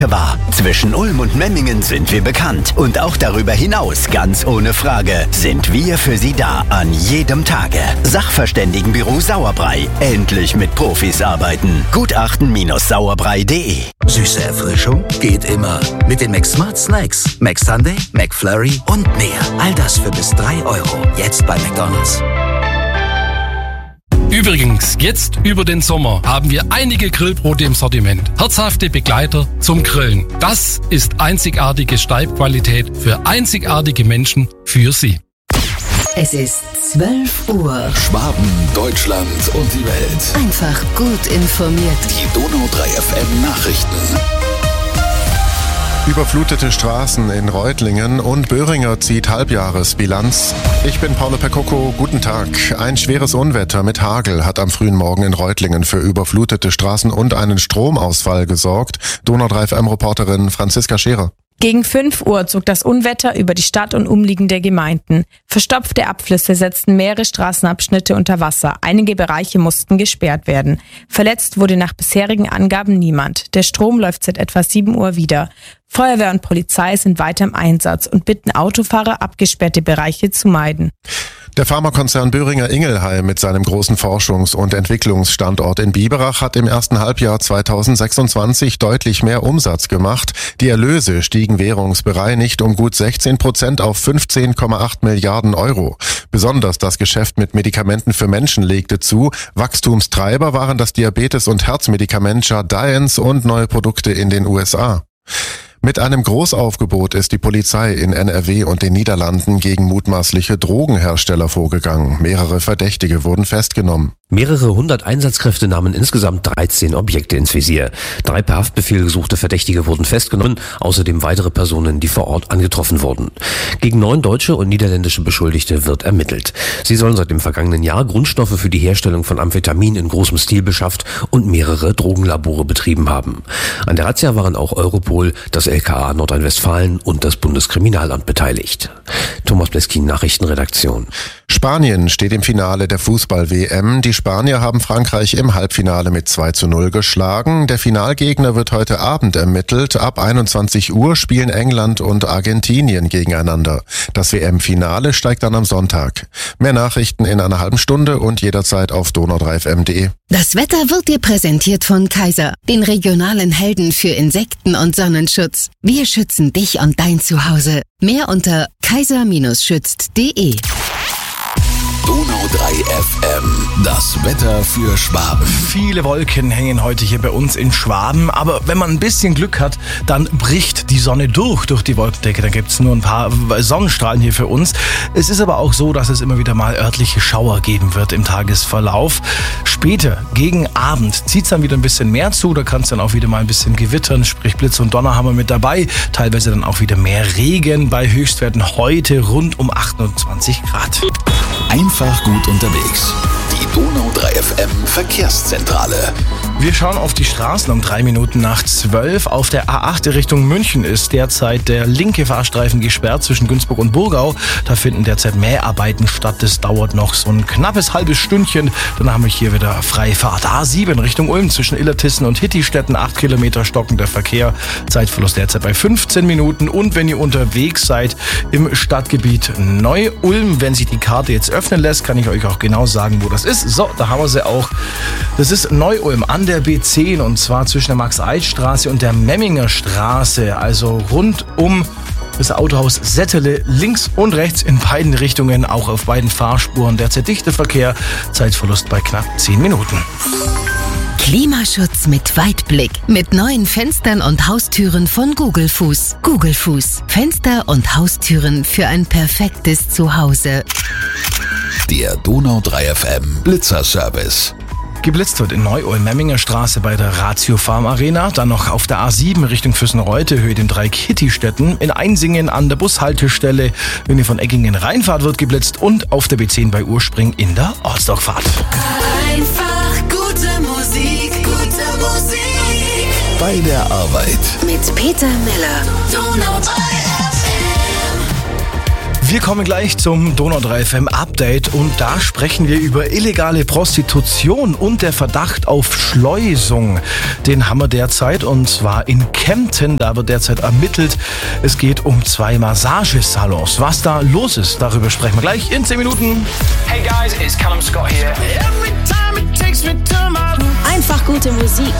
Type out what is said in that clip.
war. Zwischen Ulm und Memmingen sind wir bekannt. Und auch darüber hinaus, ganz ohne Frage, sind wir für Sie da an jedem Tage. Sachverständigenbüro Sauerbrei. Endlich mit Profis arbeiten. Gutachten-sauerbrei.de. Süße Erfrischung geht immer. Mit den McSmart Snacks. McSunday, McFlurry und mehr. All das für bis 3 €. Jetzt bei McDonald's. Übrigens, jetzt über den Sommer haben wir einige Grillbrote im Sortiment. Herzhafte Begleiter zum Grillen. Das ist einzigartige Steibqualität für einzigartige Menschen für Sie. Es ist 12 Uhr. Schwaben, Deutschland und die Welt. Einfach gut informiert. Die Donau 3 FM Nachrichten. Überflutete Straßen in Reutlingen und Böhringer zieht Halbjahresbilanz. Ich bin Paolo Percocco, guten Tag. Ein schweres Unwetter mit Hagel hat am frühen Morgen in Reutlingen für überflutete Straßen und einen Stromausfall gesorgt. Donau 3 FM-Reporterin Franziska Scherer. Gegen 5 Uhr zog das Unwetter über die Stadt und umliegende Gemeinden. Verstopfte Abflüsse setzten mehrere Straßenabschnitte unter Wasser. Einige Bereiche mussten gesperrt werden. Verletzt wurde nach bisherigen Angaben niemand. Der Strom läuft seit etwa 7 Uhr wieder. Feuerwehr und Polizei sind weiter im Einsatz und bitten Autofahrer, abgesperrte Bereiche zu meiden. Der Pharmakonzern Boehringer Ingelheim mit seinem großen Forschungs- und Entwicklungsstandort in Biberach hat im ersten Halbjahr 2026 deutlich mehr Umsatz gemacht. Die Erlöse stiegen währungsbereinigt um gut 16% auf 15,8 Milliarden €. Besonders das Geschäft mit Medikamenten für Menschen legte zu. Wachstumstreiber waren das Diabetes- und Herzmedikament Jardiance und neue Produkte in den USA. Mit einem Großaufgebot ist die Polizei in NRW und den Niederlanden gegen mutmaßliche Drogenhersteller vorgegangen. Mehrere Verdächtige wurden festgenommen. Mehrere 100 Einsatzkräfte nahmen insgesamt 13 Objekte ins Visier. 3 per Haftbefehl gesuchte Verdächtige wurden festgenommen, außerdem weitere Personen, die vor Ort angetroffen wurden. Gegen 9 deutsche und niederländische Beschuldigte wird ermittelt. Sie sollen seit dem vergangenen Jahr Grundstoffe für die Herstellung von Amphetamin in großem Stil beschafft und mehrere Drogenlabore betrieben haben. An der Razzia waren auch Europol, das LKA Nordrhein-Westfalen und das Bundeskriminalamt beteiligt. Thomas Bleskin, Nachrichtenredaktion. Spanien steht im Finale der Fußball-WM. Die Spanier haben Frankreich im Halbfinale mit 2:0 geschlagen. Der Finalgegner wird heute Abend ermittelt. Ab 21 Uhr spielen England und Argentinien gegeneinander. Das WM-Finale steigt dann am Sonntag. Mehr Nachrichten in einer halben Stunde und jederzeit auf donau3fm.de. Das Wetter wird dir präsentiert von Kaiser, den regionalen Helden für Insekten- und Sonnenschutz. Wir schützen dich und dein Zuhause. Mehr unter kaiser-schützt.de. Donau 3 FM, das Wetter für Schwaben. Viele Wolken hängen heute hier bei uns in Schwaben, aber wenn man ein bisschen Glück hat, dann bricht die Sonne durch die Wolkendecke. Dann gibt es nur ein paar Sonnenstrahlen hier für uns. Es ist aber auch so, dass es immer wieder mal örtliche Schauer geben wird im Tagesverlauf. Später, gegen Abend, zieht es dann wieder ein bisschen mehr zu. Da kann es dann auch wieder mal ein bisschen gewittern, sprich Blitz und Donner haben wir mit dabei. Teilweise dann auch wieder mehr Regen bei Höchstwerten heute rund um 28 Grad. Einfach gut unterwegs. Die Donau 3 FM Verkehrszentrale. Wir schauen auf die Straßen um 3 Minuten nach 12. Auf der A8 Richtung München ist derzeit der linke Fahrstreifen gesperrt zwischen Günzburg und Burgau. Da finden derzeit Mäharbeiten statt. Das dauert noch so ein knappes halbes Stündchen. Dann haben wir hier wieder Freifahrt. A7 Richtung Ulm zwischen Illertissen und Hittistetten. 8 Kilometer stockender Verkehr. Zeitverlust derzeit bei 15 Minuten. Und wenn ihr unterwegs seid im Stadtgebiet Neu-Ulm, wenn sich die Karte jetzt öffnen lässt, kann ich euch auch genau sagen, wo das ist. So, da haben wir sie auch. Das ist Neu-Ulm an der B10 und zwar zwischen der Max-Eid-Straße und der Memminger Straße, also rund um das Autohaus Settele, links und rechts in beiden Richtungen, auch auf beiden Fahrspuren. Derzeit dichter Verkehr, Zeitverlust bei knapp 10 Minuten. Klimaschutz mit Weitblick. Mit neuen Fenstern und Haustüren von Gugelfuß. Gugelfuß. Fenster und Haustüren für ein perfektes Zuhause. Der Donau 3 FM Blitzerservice. Geblitzt wird in Neu-Ulm, Memminger Straße bei der Ratio Farm Arena, dann noch auf der A7 Richtung Füssenreute, Höhe den Dreieck Hittistetten, in Einsingen an der Bushaltestelle, wenn ihr von Eggingen reinfahrt, wird geblitzt und auf der B10 bei Urspring in der Ortsdorffahrt. Einfach gute Musik, gute Musik. Bei der Arbeit. Mit Peter Miller. Donau 3 FM. Wir kommen gleich zum Donau 3 FM Update und da sprechen wir über illegale Prostitution und der Verdacht auf Schleusung. Den haben wir derzeit und zwar in Kempten, da wird derzeit ermittelt. Es geht um 2 Massagesalons. Was da los ist, darüber sprechen wir gleich in 10 Minuten. Hey guys, it's Callum Scott here. Einfach gute Musik.